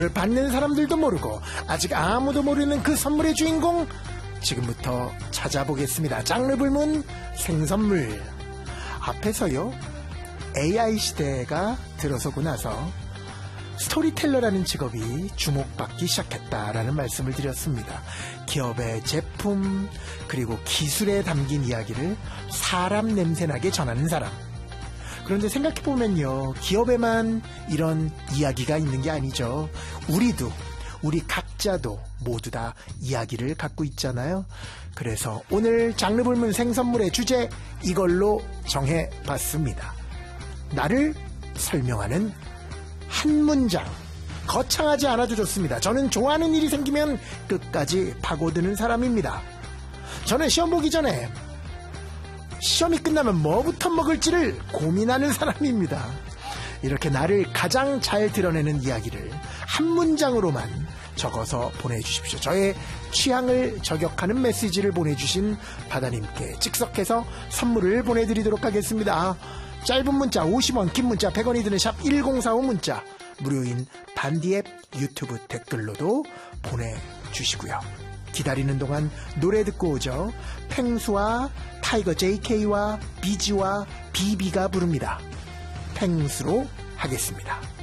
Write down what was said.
받는 사람들도 모르고 아직 아무도 모르는 그 선물의 주인공, 지금부터 찾아보겠습니다. 장르 불문 생선물. 앞에서요, AI 시대가 들어서고 나서 스토리텔러라는 직업이 주목받기 시작했다라는 말씀을 드렸습니다. 기업의 제품 그리고 기술에 담긴 이야기를 사람 냄새나게 전하는 사람. 그런데 생각해보면요, 기업에만 이런 이야기가 있는 게 아니죠. 우리 각자도 모두 다 이야기를 갖고 있잖아요. 그래서 오늘 장르 불문 생선물의 주제, 이걸로 정해봤습니다. 나를 설명하는 한 문장. 거창하지 않아도 좋습니다. 저는 좋아하는 일이 생기면 끝까지 파고드는 사람입니다. 저는 시험 보기 전에 시험이 끝나면 뭐부터 먹을지를 고민하는 사람입니다. 이렇게 나를 가장 잘 드러내는 이야기를 한 문장으로만 적어서 보내주십시오. 저의 취향을 저격하는 메시지를 보내주신 바다님께 즉석해서 선물을 보내드리도록 하겠습니다. 짧은 문자 50원, 긴 문자 100원이 드는 샵 1045 문자, 무료인 반디앱 유튜브 댓글로도 보내주시고요. 기다리는 동안 노래 듣고 오죠. 펭수와 타이거 JK와 비지와 비비가 부릅니다. 펭수로 하겠습니다.